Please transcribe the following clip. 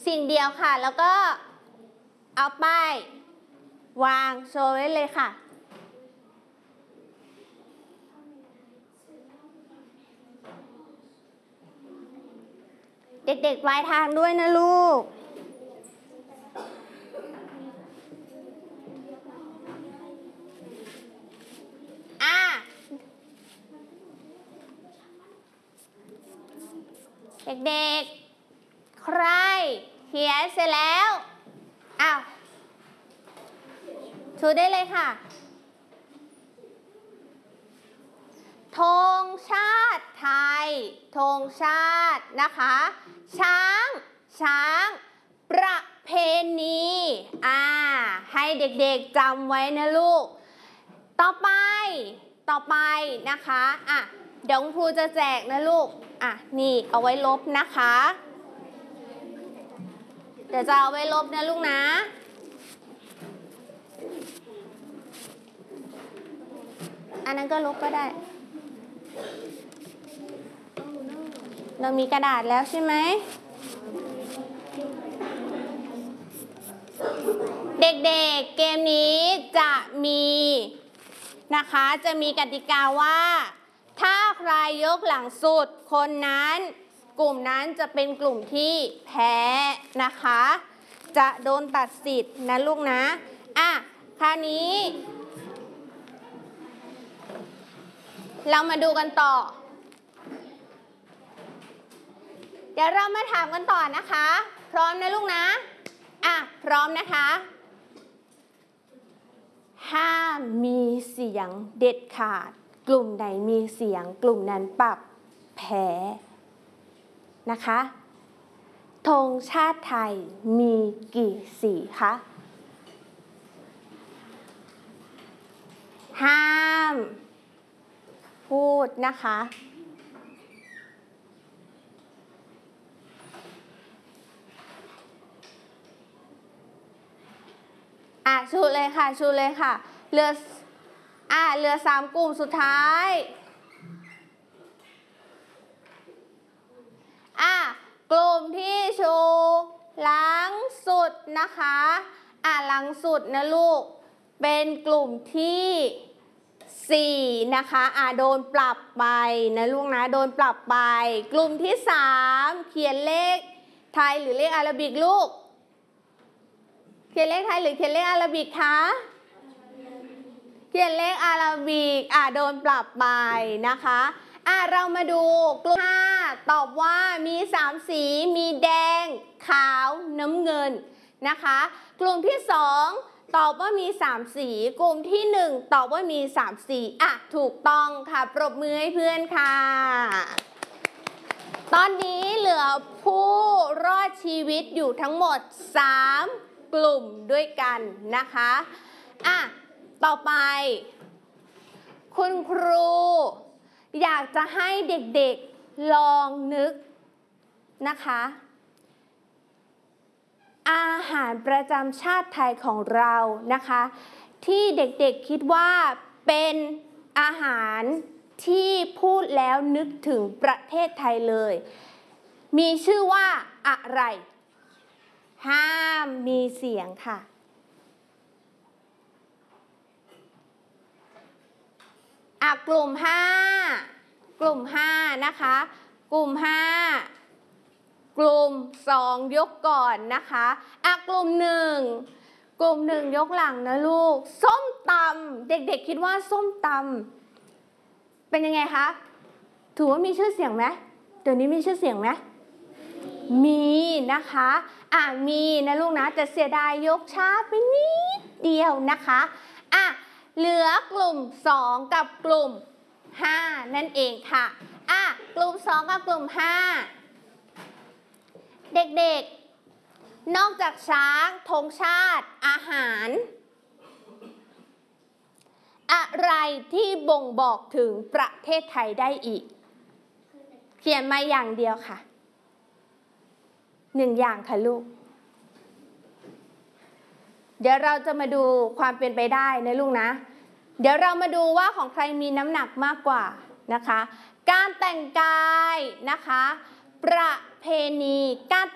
สิ่งเดียวค่ะแล้วก็เอาป้ายวางโชว์ไว้เลยค่ะเด็กๆปลายทางด้วยนะลูกเด็กๆใครเขียนเสร็จแล้วชูได้เลยค่ะธงชาติไทยธงชาตินะคะช้างประเพณีให้เด็กๆจำไว้นะลูกต่อไปนะคะเดี๋ยวครูจะแจกนะลูกนี่เอาไว้ลบนะคะเดี๋ยวจะเอาไว้ลบนะลูกนะอันนั้นก็ลบก็ได้เรามีกระดาษแล้วใช่ไหมเด็กๆเกมนี้จะมีนะคะจะมีกติกาว่าถ้าใครยกหลังสุดคนนั้นกลุ่มนั้นจะเป็นกลุ่มที่แพ้นะคะจะโดนตัดสิทธิ์นะลูกนะคราวนี้เรามาดูกันต่อเดี๋ยวเรามาถามกันต่อนะคะพร้อมนะลูกนะพร้อมนะคะห้ามมีเสียงเด็ดขาดกลุ่มใดมีเสียงกลุ่มนั้นปรับแพ้นะคะธงชาติไทยมีกี่สีคะห้ามพูดนะคะชูเลยค่ะเหลือ3กลุ่มสุดท้ายกลุ่มที่ชูหลังสุดนะคะหลังสุดนะลูกเป็นกลุ่มที่4นะคะโดนปรับไปนะลูกนะโดนปรับไปกลุ่มที่3เขียนเลขไทยหรือเลขอาราบิกลูกเขียนเลขไทยหรือเขียนเลขอาราบิกคะเขียนเลขอาราบิกโดนปรับไปนะคะเรามาดูกลุ่ม5ตอบว่ามี3สีมีแดงขาวน้ำเงินนะคะกลุ่มที่2ตอบว่ามี3สีกลุ่มที่1ตอบว่ามี3สีถูกต้องค่ะปรบมือให้เพื่อนค่ะตอนนี้เหลือผู้รอดชีวิตอยู่ทั้งหมด3กลุ่มด้วยกันนะคะต่อไปคุณครูอยากจะให้เด็กๆลองนึกนะคะอาหารประจำชาติไทยของเรานะคะที่เด็กๆคิดว่าเป็นอาหารที่พูดแล้วนึกถึงประเทศไทยเลยมีชื่อว่าอะไรห้ามมีเสียงค่ะกลุ่ม5นะคะกลุ่ม5กลุ่ม2ยกก่อนนะคะกลุ่ม1ยกหลังนะลูกส้มตำเด็กๆคิดว่าส้มตำเป็นยังไงคะถือว่ามีชื่อเสียงไหมเดี๋ยวนี้มีชื่อเสียงไหมมีนะคะมีนะลูกนะแต่เสียดายยกช้าไปนิดเดียวนะคะเหลือกลุ่ม2กับกลุ่ม5นั่นเองค่ะกลุ่ม2กับกลุ่ม5เด็กๆนอกจากช้างธงชาติอาหารอะไรที่บ่งบอกถึงประเทศไทยได้อีกเขียนมาอย่างเดียวค่ะ1อย่างค่ะลูกเดี๋ยวเราจะมาดูความเป็นไปได้นะลูกนะเดี๋ยวเรามาดูว่าของใครมีน้ำหนักมากกว่านะคะการแต่งกายนะคะประเพณีการ